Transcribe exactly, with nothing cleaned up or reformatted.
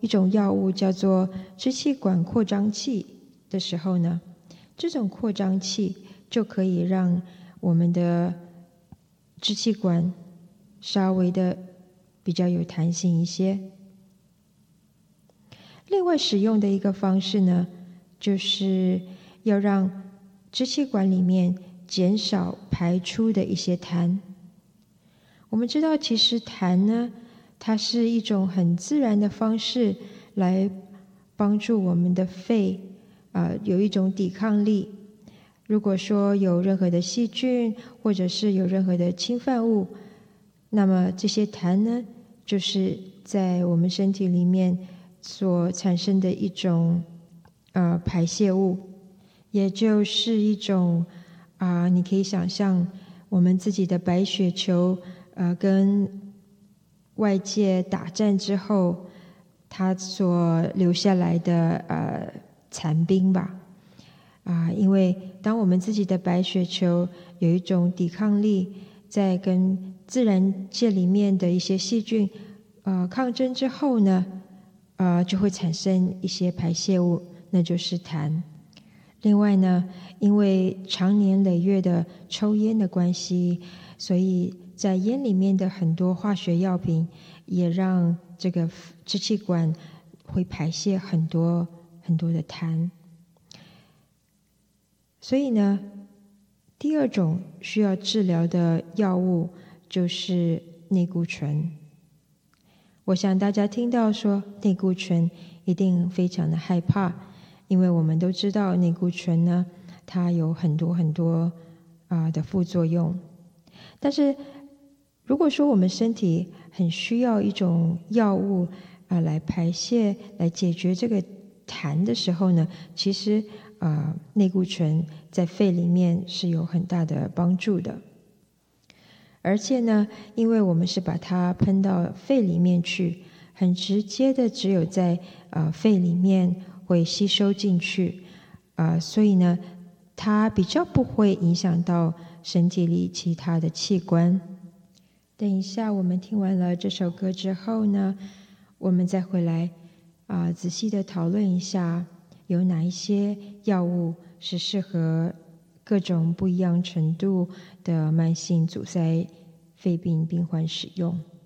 一种药物叫做支气管扩张器的时候呢，这种扩张器就可以让我们的支气管稍微的比较有弹性一些。另外使用的一个方式呢，就是要让支气管里面减少排出的一些痰。我们知道其实痰呢，它是一种很自然的方式来帮助我们的肺啊、呃、有一种抵抗力。如果说有任何的细菌或者是有任何的侵犯物，那么这些痰呢，就是在我们身体里面所产生的一种呃排泄物，也就是一种啊、呃，你可以想象我们自己的白血球呃跟外界打战之后，它所留下来的呃残兵吧。啊、呃，因为当我们自己的白血球有一种抵抗力，在跟自然界里面的一些细菌呃抗争之后呢，呃就会产生一些排泄物，那就是痰。另外呢，因为长年累月的抽烟的关系，所以在烟里面的很多化学药品也让这个支气管会排泄很多很多的痰。所以呢，第二种需要治疗的药物就是内固醇。我想大家听到说内固醇一定非常的害怕，因为我们都知道内固醇呢，它有很多很多啊、呃、的副作用。但是如果说我们身体很需要一种药物啊、呃、来排泄、来解决这个痰的时候呢，其实啊、呃、内固醇在肺里面是有很大的帮助的。而且呢，因为我们是把它喷到肺里面去，很直接的只有在呃肺里面会吸收进去，啊、呃，所以呢，它比较不会影响到身体里其他的器官。等一下我们听完了这首歌之后呢，我们再回来啊、呃、仔细的讨论一下，有哪一些药物是适合各种不一样程度的慢性阻塞肺病病患使用。